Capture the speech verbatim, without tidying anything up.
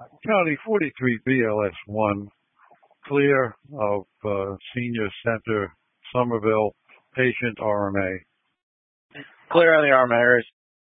County forty-three B L S one, clear of uh, Senior Center, Somerville, patient R M A. Clear on the R M A.